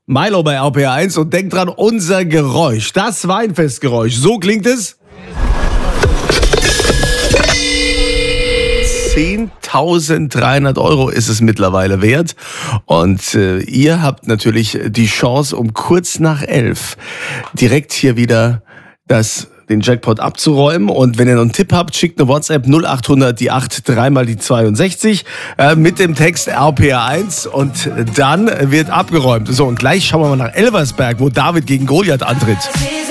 Milo bei RPR1 und denkt dran, unser Geräusch, das Weinfestgeräusch, so klingt es. 10.300 Euro ist es mittlerweile wert und ihr habt natürlich die Chance, um kurz nach 11 direkt hier wieder den Jackpot abzuräumen. Und wenn ihr noch einen Tipp habt, schickt eine WhatsApp 0800 die 8 3 mal die 62 mit dem Text RPR1 und dann wird abgeräumt. So, und gleich schauen wir mal nach Elversberg, wo David gegen Goliath antritt.